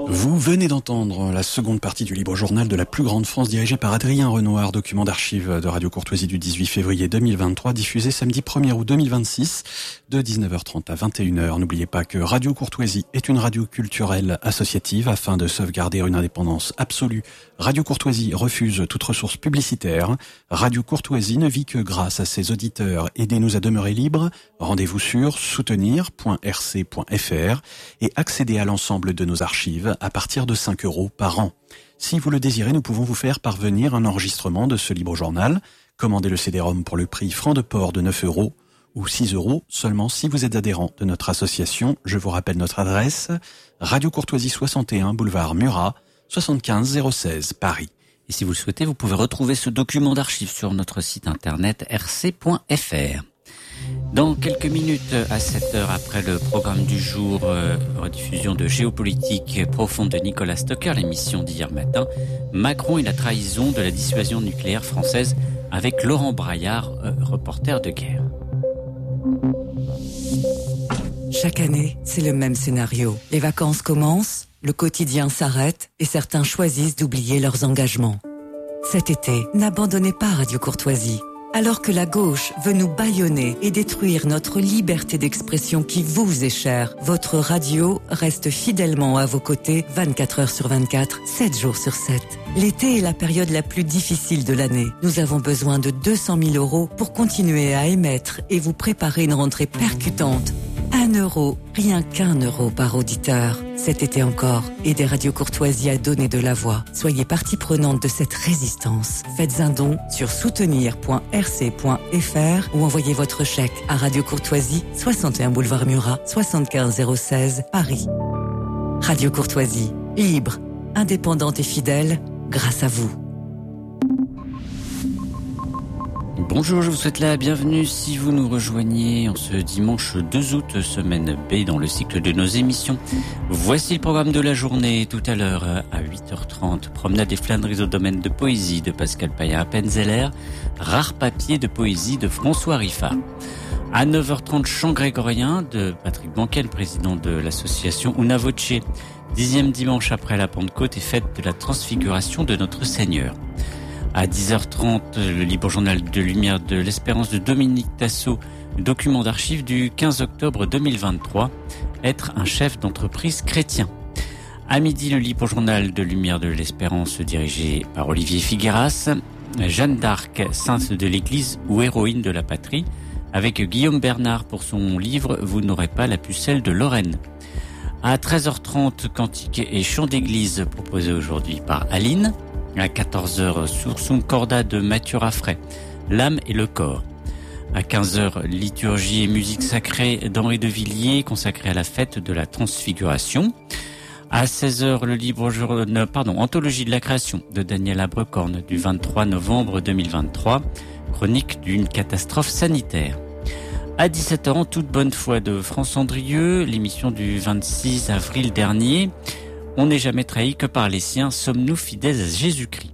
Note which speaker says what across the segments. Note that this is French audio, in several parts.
Speaker 1: Vous venez d'entendre la seconde partie du Libre Journal de la plus grande France dirigée par Adrien Renoir, document d'archives de Radio Courtoisie du 18 février 2023, diffusé samedi 1er août 2026 de 19h30 à 21h. N'oubliez pas que Radio Courtoisie est une radio culturelle associative afin de sauvegarder une indépendance absolue. Radio Courtoisie refuse toute ressource publicitaire. Radio Courtoisie ne vit que grâce à ses auditeurs. Aidez-nous à demeurer libres. Rendez-vous sur soutenir.rc.fr et accédez à l'ensemble de nos archives à partir de 5 € par an. Si vous le désirez, nous pouvons vous faire parvenir un enregistrement de ce libre journal. Commandez le CD-ROM pour le prix franc de port de 9 € ou 6 € seulement si vous êtes adhérent de notre association. Je vous rappelle notre adresse, Radio Courtoisie 61, boulevard Murat, 75 016, Paris.
Speaker 2: Et si vous le souhaitez, vous pouvez retrouver ce document d'archives sur notre site internet rc.fr. Dans quelques minutes, à 7h après le programme du jour, rediffusion de Géopolitique profonde de Nicolas Stocker, l'émission d'hier matin, Macron et la trahison de la dissuasion nucléaire française avec Laurent Braillard, reporter de guerre.
Speaker 3: Chaque année, c'est le même scénario. Les vacances commencent, le quotidien s'arrête et certains choisissent d'oublier leurs engagements. Cet été, n'abandonnez pas Radio Courtoisie. Alors que la gauche veut nous bâillonner et détruire notre liberté d'expression qui vous est chère, votre radio reste fidèlement à vos côtés 24 heures sur 24, 7 jours sur 7. L'été est la période la plus difficile de l'année. Nous avons besoin de 200 000 € pour continuer à émettre et vous préparer une rentrée percutante. 1 €, rien qu'1 € par auditeur. Cet été encore, aidez Radio Courtoisie à donner de la voix. Soyez partie prenante de cette résistance. Faites un don sur soutenir.rc.fr ou envoyez votre chèque à Radio Courtoisie, 61 boulevard Murat, 75 016, Paris. Radio Courtoisie, libre, indépendante et fidèle, grâce à vous.
Speaker 2: Bonjour, je vous souhaite la bienvenue si vous nous rejoignez en ce dimanche 2 août, semaine B dans le cycle de nos émissions. Voici le programme de la journée. Tout à l'heure, à 8h30, promenade des flâneries au domaine de poésie de Pascal Payen-Appenzeller, rare papier de poésie de François Riffard. À 9h30, chant grégorien de Patrick Banquel, président de l'association Una Voce. 10e dimanche après la Pentecôte et fête de la transfiguration de notre Seigneur. À 10h30, le libre journal de Lumière de l'Espérance de Dominique Tassot, document d'archives du 15 octobre 2023, être un chef d'entreprise chrétien. À midi, le libre journal de Lumière de l'Espérance dirigé par Olivier Figueras, Jeanne d'Arc, sainte de l'Église ou héroïne de la patrie, avec Guillaume Bernard pour son livre « Vous n'aurez pas la pucelle de Lorraine ». À 13h30, cantique et chant d'église proposé aujourd'hui par Aline. À 14h, Sursum Corda de Mathieu Raffray, l'âme et le corps. À 15h, liturgie et musique sacrée d'Henri de Villiers, consacrée à la fête de la Transfiguration. À 16h, le libre journal, anthologie de la création de Daniel Abrecorn du 23 novembre 2023, chronique d'une catastrophe sanitaire. À 17h, en toute bonne foi de France Andrieux, l'émission du 26 avril dernier, on n'est jamais trahi que par les siens, sommes-nous fidèles à Jésus-Christ.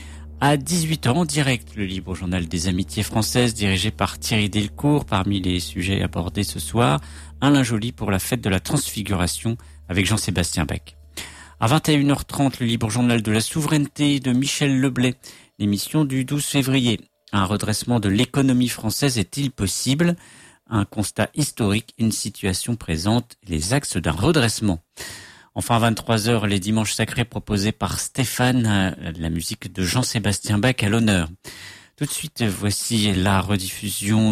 Speaker 2: À 18h en direct, le libre journal des amitiés françaises dirigé par Thierry Delcourt. Parmi les sujets abordés ce soir, Alain Joly pour la fête de la Transfiguration avec Jean-Sébastien Bach. À 21h30, le libre journal de la souveraineté de Michel Leblay, l'émission du 12 février. Un redressement de l'économie française est-il possible ? Un constat historique, une situation présente, les axes d'un redressement. Enfin, à 23h, les dimanches sacrés proposés par Stéphane, la musique de Jean-Sébastien Bach à l'honneur. Tout de suite, voici la rediffusion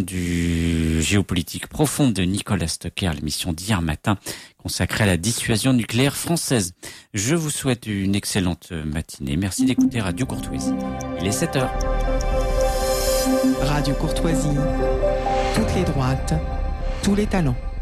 Speaker 2: du Géopolitique profonde de Nicolas Stocker, l'émission d'hier matin consacrée à la dissuasion nucléaire française. Je vous souhaite une excellente matinée. Merci d'écouter Radio Courtoisie. Il est 7h.
Speaker 4: Radio Courtoisie, toutes les droites, tous les talents.